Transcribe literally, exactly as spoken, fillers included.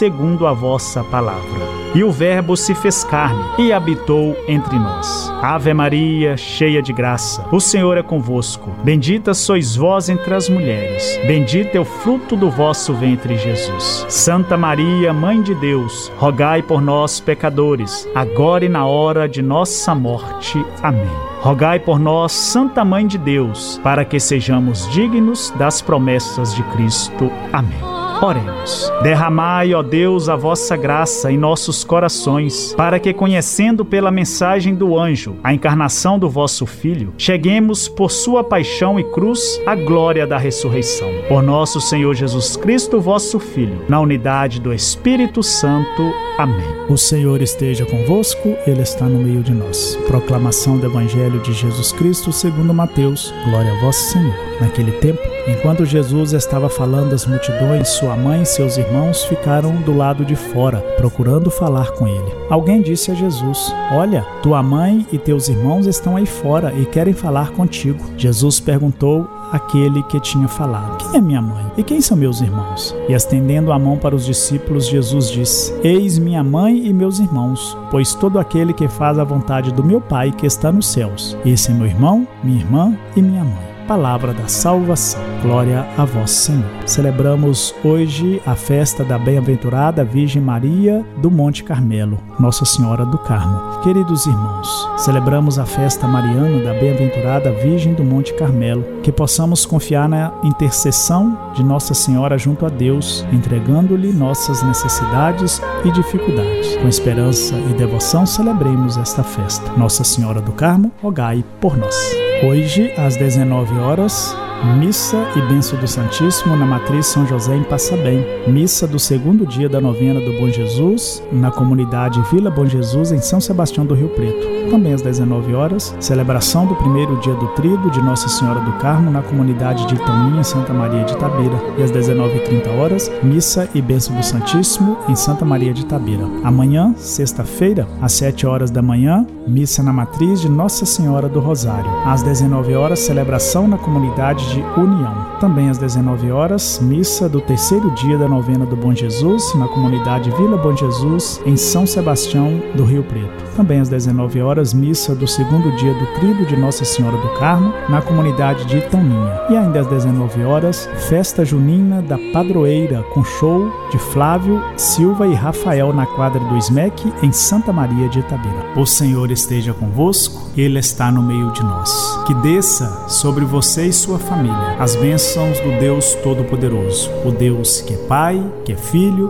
segundo a vossa palavra. E o Verbo se fez carne e habitou entre nós. Ave Maria, cheia de graça, o Senhor é convosco. Bendita sois vós entre as mulheres. Bendito é o fruto do vosso ventre, Jesus. Santa Maria, Mãe de Deus, rogai por nós, pecadores, agora e na hora de nossa morte. Amém. Rogai por nós, Santa Mãe de Deus, para que sejamos dignos das promessas de Cristo. Amém. Oremos. Derramai, ó Deus, a vossa graça em nossos corações, para que, conhecendo pela mensagem do anjo a encarnação do vosso Filho, cheguemos por sua paixão e cruz à glória da ressurreição. Por nosso Senhor Jesus Cristo, vosso Filho, na unidade do Espírito Santo. Amém. O Senhor esteja convosco, Ele está no meio de nós. Proclamação do Evangelho de Jesus Cristo segundo Mateus. Glória a vós, Senhor. Naquele tempo, enquanto Jesus estava falando às multidões, sua mãe e seus irmãos ficaram do lado de fora, procurando falar com ele. Alguém disse a Jesus: olha, tua mãe e teus irmãos estão aí fora e querem falar contigo. Jesus perguntou àquele que tinha falado: quem é minha mãe? E quem são meus irmãos? E estendendo a mão para os discípulos, Jesus disse: eis minha mãe e meus irmãos, pois todo aquele que faz a vontade do meu Pai que está nos céus, esse é meu irmão, minha irmã e minha mãe. Palavra da salvação. Glória a vós, Senhor. Celebramos hoje a festa da bem-aventurada Virgem Maria do Monte Carmelo, Nossa Senhora do Carmo. Queridos irmãos, celebramos a festa mariana da bem-aventurada Virgem do Monte Carmelo, que possamos confiar na intercessão de Nossa Senhora junto a Deus, entregando-lhe nossas necessidades e dificuldades. Com esperança e devoção celebremos esta festa. Nossa Senhora do Carmo, rogai por nós. Hoje, às dezenove horas, missa e bênção do Santíssimo na Matriz São José em Passabém. Missa do segundo dia da novena do Bom Jesus, na comunidade Vila Bom Jesus, em São Sebastião do Rio Preto. Também às dezenove horas, celebração do primeiro dia do Tríduo de Nossa Senhora do Carmo, na comunidade de Itaminha, Santa Maria de Itabira. E às dezenove e trinta horas, missa e bênção do Santíssimo em Santa Maria de Itabira. Amanhã, sexta-feira, às sete horas da manhã, missa na Matriz de Nossa Senhora do Rosário. Às dezenove horas, celebração na comunidade de União. Também às dezenove horas, missa do terceiro dia da novena do Bom Jesus, na comunidade Vila Bom Jesus, em São Sebastião do Rio Preto. Também às dezenove horas, missa do segundo dia do Tríduo de Nossa Senhora do Carmo, na comunidade de Itaminha. E ainda às dezenove horas, festa junina da padroeira, com show de Flávio, Silva e Rafael na quadra do S M E C, em Santa Maria de Itabira. O Senhor esteja convosco, Ele está no meio de nós. Que desça sobre você e sua família as bênçãos do Deus Todo-Poderoso, o Deus que é Pai, que é Filho